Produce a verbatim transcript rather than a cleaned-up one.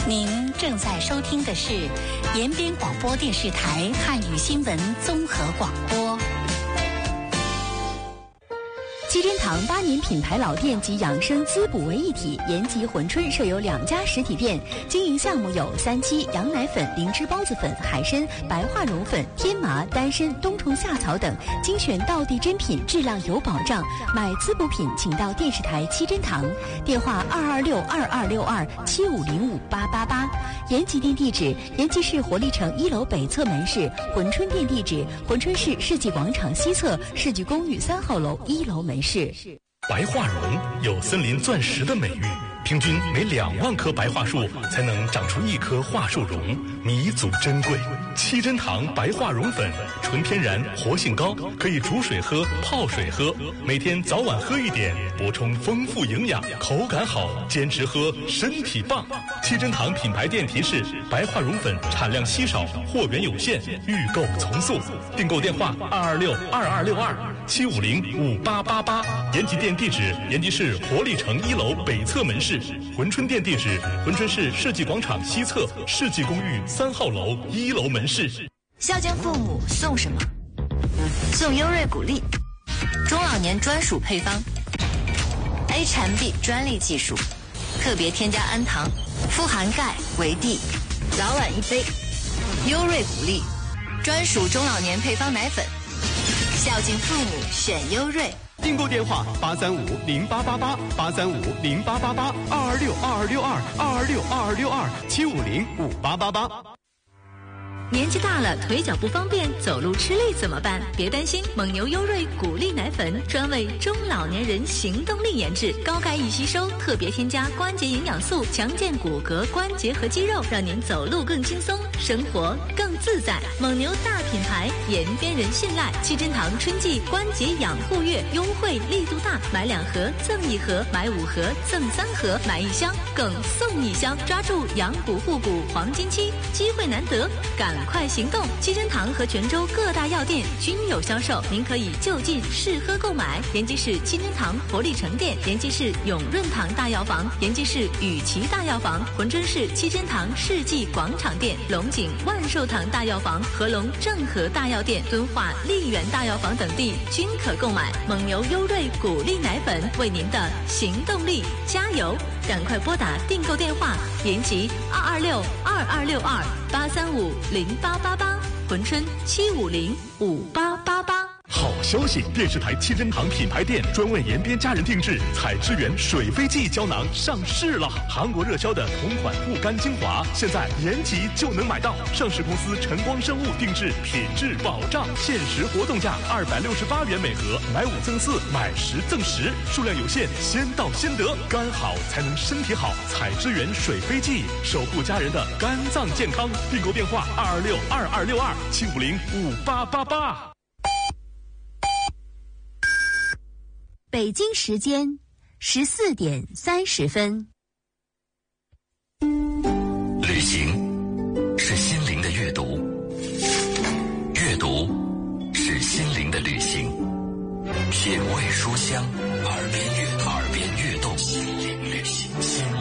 您正在收听的是延边广播电视台汉语新闻综合广播。 七珍堂八年品牌老店及养生滋补为一体，延吉珲春设有两家实体店，经营项目有三七、羊奶粉、灵芝孢子粉、海参、白化绒粉、天麻、丹参、冬虫夏草等，精选道地珍品，质量有保障。买滋补品请到电视台七珍堂，电话二二六二二六二七五零五八八八。延吉店地址：延吉市活力城一楼北侧门市；珲春店地址：珲春市世纪广场西侧世纪公寓三号楼一楼门市。 白化绒有森林钻石的美誉，平均每两万棵白桦树才能长出一棵桦树茸，弥足珍贵。七珍堂白化绒粉，纯天然，活性高，可以煮水喝、泡水喝，每天早晚喝一点，补充丰富营养，口感好，坚持喝，身体棒。七珍堂品牌店提示：白化绒粉产量稀少，货源有限，预购从速。订购电话：二二六二二六二七五零五八八八。延吉店地址：延吉市活力城一楼北侧门市；珲春店地址：珲春市世纪广场西侧世纪公寓三号楼一楼门市。 孝敬父母送什么？送优瑞谷粒，中老年专属配方 ，A 产 B 专利技术，特别添加氨糖，富含钙、维 D， 早晚一杯。优瑞谷粒，专属中老年配方奶粉，孝敬父母选优瑞。 订购电话：八三五零八八八八三五零八八八二二六二二六二二二六二二六二七五零五八八八。 年纪大了，腿脚不方便，走路吃力怎么办？别担心，蒙牛优瑞谷粒奶粉专为中老年人行动力研制，高钙易吸收，特别添加关节营养素，强健骨骼、关节和肌肉，让您走路更轻松，生活更自在。蒙牛大品牌，延边人信赖。七珍堂春季关节养护月优惠力度大，买两盒赠一盒，买五盒赠三盒，买一箱更送一箱，抓住养骨护骨黄金期，机会难得，赶快行动！七珍堂和泉州各大药店均有销售，您可以就近试喝购买。延吉市七珍堂活力城店、延吉市永润堂大药房、延吉市雨琦大药房、珲春市七珍堂世纪广场店、龙井万寿堂大药房、合隆正和大药店、敦化丽园大药房等地均可购买。蒙牛优瑞谷粒奶粉，为您的行动力加油！赶快拨打订购电话：延吉二二六二二六二八三五零八八八，珲春七五零五八八八。 好消息！电视台七珍堂品牌店专为延边家人定制采之源水飞蓟胶囊上市了。韩国热销的同款护肝精华，现在延吉就能买到。上市公司晨光生物定制，品质保障，限时活动价二百六十八元每盒，买五赠四，买十赠十，数量有限，先到先得。肝好才能身体好，采之源水飞蓟，守护家人的肝脏健康。订购电话：二二六二二六二七五零五八八八。 北京时间十四点三十分。 旅行是心灵的阅读，阅读是心灵的旅行。品味书香，耳边悦，耳边悦动，心灵旅行，心